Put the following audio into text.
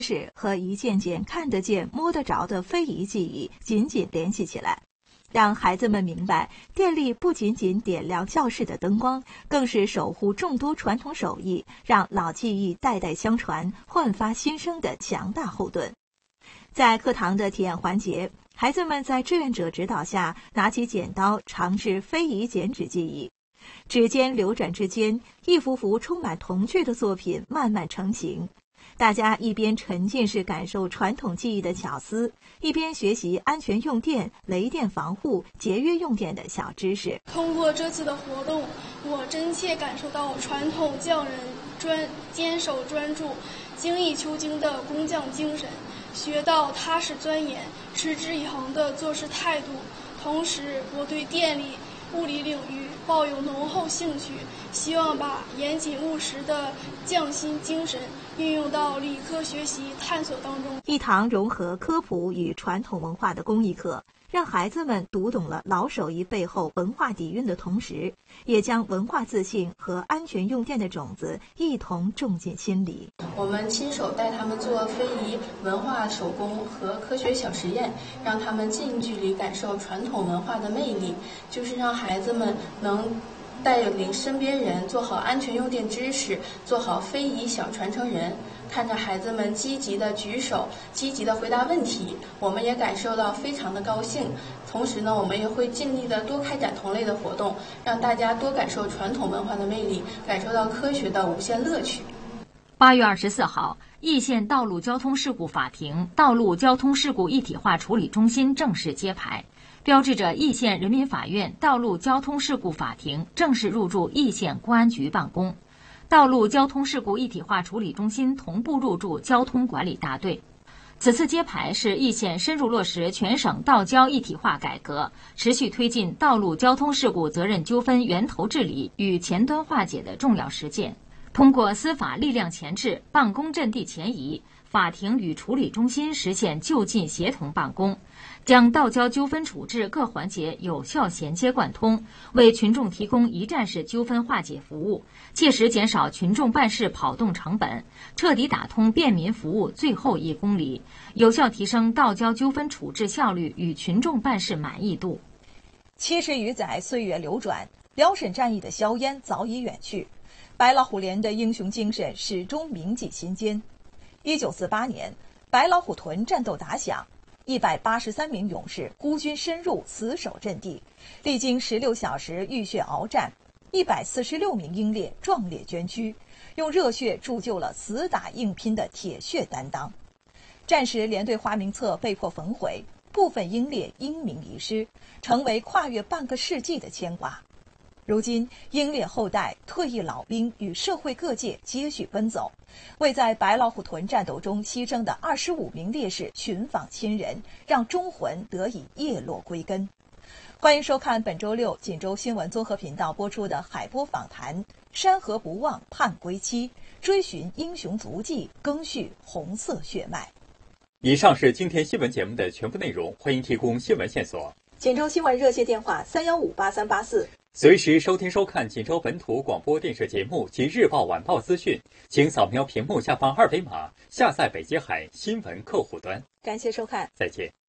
识和一件件看得见、摸得着的非遗技艺紧紧联系起来，让孩子们明白，电力不仅仅点亮教室的灯光，更是守护众多传统手艺，让老技艺代代相传、焕发新生的强大后盾。在课堂的体验环节，孩子们在志愿者指导下，拿起剪刀尝试非遗剪纸技艺。指尖流转之间，一幅幅充满童趣的作品慢慢成型。大家一边沉浸式感受传统技艺的巧思，一边学习安全用电、雷电防护、节约用电的小知识。 通过这次的活动，我真切感受到传统匠人坚守专注、精益求精的工匠精神，学到踏实钻研、持之以恒的做事态度。同时，我对电力、物理领域抱有浓厚兴趣，希望把严谨务实的匠心精神运用到理科学习探索当中。 一堂融合科普与传统文化的公益课，让孩子们读懂了老手艺背后文化底蕴的同时，也将文化自信和安全用电的种子一同种进心里。 我们亲手带他们做非遗、文化手工和科学小实验，让他们近距离感受传统文化的魅力，就是让孩子们能带领身边人做好安全用电知识，做好非遗小传承人。看着孩子们积极的举手，积极的回答问题，我们也感受到非常的高兴。同时呢，我们也会尽力的多开展同类的活动，让大家多感受传统文化的魅力，感受到科学的无限乐趣。 8月24号，易县道路交通事故法庭道路交通事故一体化处理中心正式揭牌，标志着易县人民法院道路交通事故法庭正式入驻易县公安局办公。道路交通事故一体化处理中心同步入驻交通管理大队。此次揭牌是易县深入落实全省道交一体化改革，持续推进道路交通事故责任纠纷源头治理与前端化解的重要实践。通过司法力量前置、办公阵地前移，法庭与处理中心实现就近协同办公，将道交纠纷处置各环节有效衔接贯通，为群众提供一站式纠纷化解服务，切实减少群众办事跑动成本，彻底打通便民服务最后1公里，有效提升道交纠纷处置效率与群众办事满意度。 70余载岁月流转，辽沈战役的硝烟早已远去，白老虎连的英雄精神始终铭记心间。1948年，白老虎屯战斗打响，183名勇士孤军深入死守阵地，历经16小时浴血鏖战，146名英烈壮烈捐躯，用热血铸就了死打硬拼的铁血担当。战时连队花名册被迫焚毁，部分英烈英名遗失，成为跨越半个世纪的牵挂。如今，英烈后代、退役老兵与社会各界接续奔走，为在白老虎屯战斗中牺牲的25名烈士寻访亲人，让忠魂得以叶落归根。欢迎收看本周六锦州新闻综合频道播出的海波访谈，山河不忘盼归期，追寻英雄足迹，赓续红色血脉。 以上是今天新闻节目的全部内容，欢迎提供新闻线索。 锦州新闻热线电话3158384。 随时收听收看锦州本土广播电视节目及日报晚报资讯，请扫描屏幕下方2维码下载北极海新闻客户端。 感谢收看， 再见。